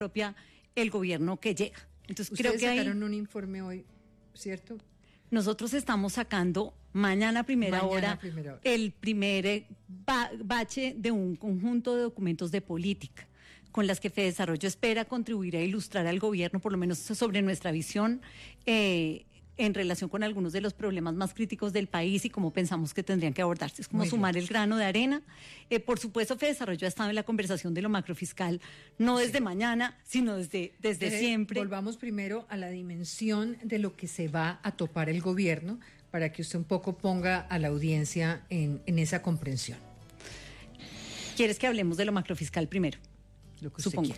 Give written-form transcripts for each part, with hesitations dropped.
propia el gobierno que llega. Entonces creo que sacaron un informe hoy, ¿cierto? Nosotros estamos sacando mañana a primera hora el primer bache de un conjunto de documentos de política con las que FEDesarrollo espera contribuir a ilustrar al gobierno, por lo menos sobre nuestra visión en relación con algunos de los problemas más críticos del país y cómo pensamos que tendrían que abordarse. Es como sumar el grano de arena. Por supuesto, FEDesarrollo ha estado en la conversación de lo macrofiscal, no desde mañana, sino desde siempre. Volvamos primero a la dimensión de lo que se va a topar el gobierno para que usted un poco ponga a la audiencia en esa comprensión. ¿Quieres que hablemos de lo macrofiscal primero? Lo que supongo.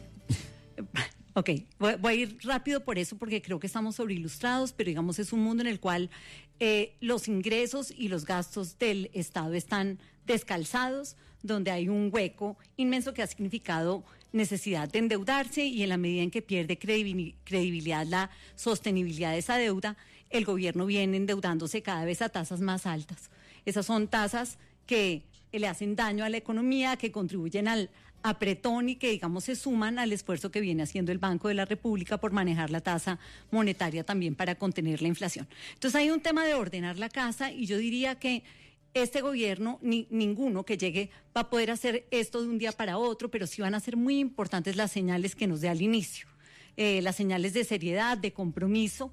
Ok, voy a ir rápido por eso porque creo que estamos sobreilustrados, pero digamos es un mundo en el cual los ingresos y los gastos del Estado están descalzados, donde hay un hueco inmenso que ha significado necesidad de endeudarse y en la medida en que pierde credibilidad la sostenibilidad de esa deuda, el gobierno viene endeudándose cada vez a tasas más altas. Esas son tasas que le hacen daño a la economía, que contribuyen al apretón y que, digamos, se suman al esfuerzo que viene haciendo el Banco de la República por manejar la tasa monetaria también para contener la inflación. Entonces hay un tema de ordenar la casa y yo diría que este gobierno, ninguno que llegue va a poder hacer esto de un día para otro, pero sí van a ser muy importantes las señales que nos dé al inicio, las señales de seriedad, de compromiso,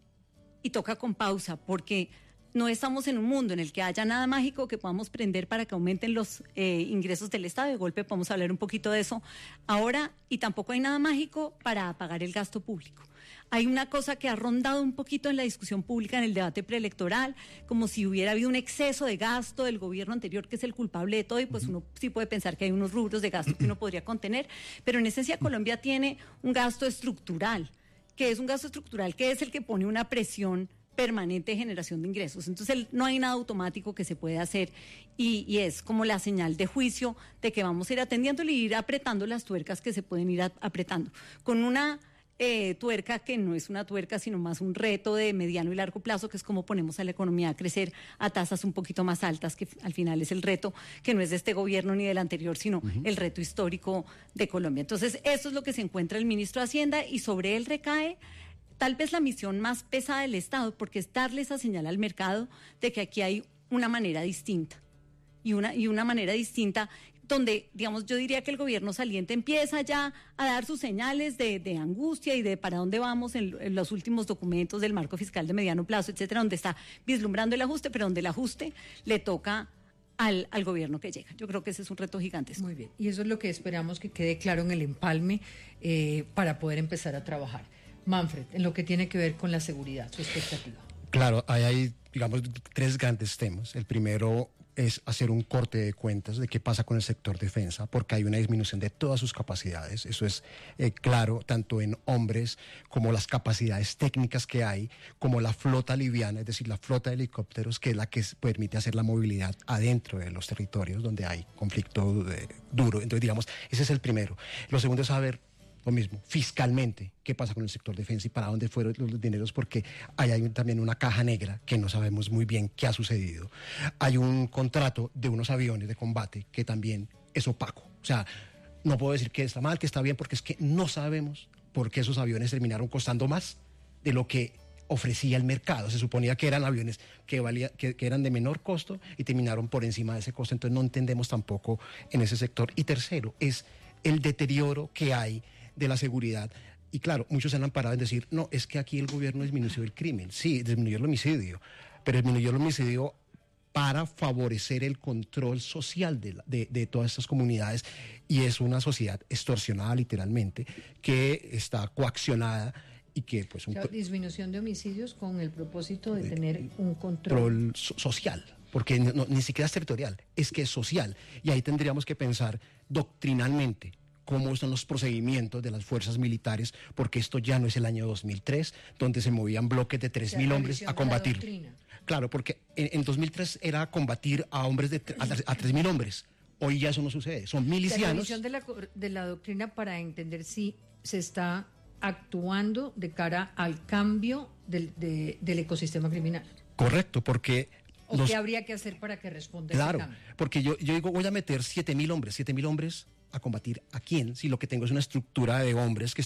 y toca con pausa porque no estamos en un mundo en el que haya nada mágico que podamos prender para que aumenten los ingresos del Estado. De golpe podemos hablar un poquito de eso ahora, y tampoco hay nada mágico para pagar el gasto público. Hay una cosa que ha rondado un poquito en la discusión pública, en el debate preelectoral, como si hubiera habido un exceso de gasto del gobierno anterior que es el culpable de todo, y pues uno sí puede pensar que hay unos rubros de gasto que uno podría contener, pero en esencia Colombia tiene un gasto estructural, que es el que pone una presión permanente de generación de ingresos. Entonces no hay nada automático que se pueda hacer y es como la señal de juicio de que vamos a ir atendiéndole y ir apretando las tuercas que se pueden ir apretando. Con una tuerca que no es una tuerca, sino más un reto de mediano y largo plazo, que es cómo ponemos a la economía a crecer a tasas un poquito más altas, que al final es el reto que no es de este gobierno ni del anterior, sino el reto histórico de Colombia. Entonces, eso es lo que se encuentra el ministro de Hacienda y sobre él recae tal vez la misión más pesada del Estado, porque es darle esa señal al mercado de que aquí hay una manera distinta y una manera distinta donde, digamos, yo diría que el gobierno saliente empieza ya a dar sus señales de angustia y de para dónde vamos en los últimos documentos del marco fiscal de mediano plazo, etcétera, donde está vislumbrando el ajuste, pero donde el ajuste le toca al gobierno que llega. Yo creo que ese es un reto gigantesco. Muy bien, y eso es lo que esperamos que quede claro en el empalme para poder empezar a trabajar. Manfred, en lo que tiene que ver con la seguridad, su expectativa. Claro, hay, digamos, tres grandes temas. El primero es hacer un corte de cuentas de qué pasa con el sector defensa, porque hay una disminución de todas sus capacidades. Eso es claro, tanto en hombres como las capacidades técnicas que hay, como la flota liviana, es decir, la flota de helicópteros, que es la que permite hacer la movilidad adentro de los territorios donde hay conflicto duro. Entonces, digamos, ese es el primero. Lo segundo es saber lo mismo, fiscalmente, qué pasa con el sector defensa y para dónde fueron los dineros, porque hay también una caja negra que no sabemos muy bien qué ha sucedido. Hay un contrato de unos aviones de combate que también es opaco. O sea, no puedo decir que está mal, que está bien, porque es que no sabemos por qué esos aviones terminaron costando más de lo que ofrecía el mercado. Se suponía que eran aviones que eran de menor costo y terminaron por encima de ese costo. Entonces no entendemos tampoco en ese sector. Y tercero, es el deterioro que hay de la seguridad. Y claro, muchos se han amparado en decir, no, es que aquí el gobierno disminuyó el crimen. Sí, disminuyó el homicidio, pero disminuyó el homicidio para favorecer el control social de todas estas comunidades, y es una sociedad extorsionada literalmente, que está coaccionada y que pues... disminución de homicidios con el propósito de tener un control social, porque ni siquiera es territorial, es que es social, y ahí tendríamos que pensar doctrinalmente cómo son los procedimientos de las fuerzas militares, porque esto ya no es el año 2003, donde se movían bloques de 3.000 hombres a combatir. Claro, porque en 2003 era combatir a hombres a 3.000 hombres. Hoy ya eso no sucede, son milicianos. La revisión de la doctrina para entender si se está actuando de cara al cambio del ecosistema criminal. Correcto, porque... ¿O qué habría que hacer para que responda claro, ese cambio? Porque yo digo, voy a meter 7.000 hombres. 7.000 hombres a combatir a quién, si lo que tengo es una estructura de hombres que